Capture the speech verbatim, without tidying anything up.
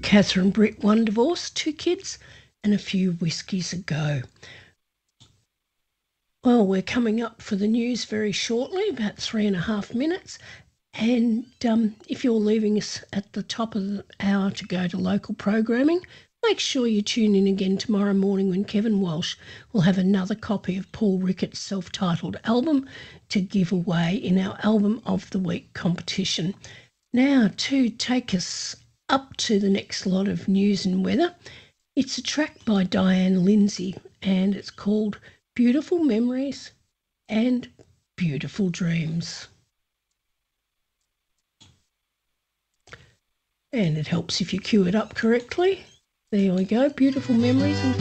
Catherine Britt, one divorce, two kids, and a few whiskies ago. Well, we're coming up for the news very shortly, about three and a half minutes. And um, if you're leaving us at the top of the hour to go to local programming, make sure you tune in again tomorrow morning when Kevin Walsh will have another copy of Paul Rickett's self-titled album to give away in our Album of the Week competition. Now, to take us up to the next lot of news and weather, it's a track by Diane Lindsay and it's called Beautiful Memories and Beautiful Dreams. And it helps if you cue it up correctly. There we go, Beautiful Memories and